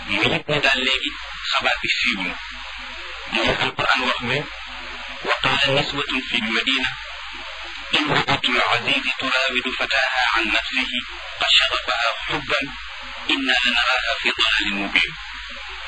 mu yëg ne daal léegi xabaar bi siiw na mu ngi alquran wax ne wa qaala niswatun fi lmadina imra'atu al-azizi turawidu fataha an nafsihi qad shaghafaha hubban inna lanaraha fi dalalin mubin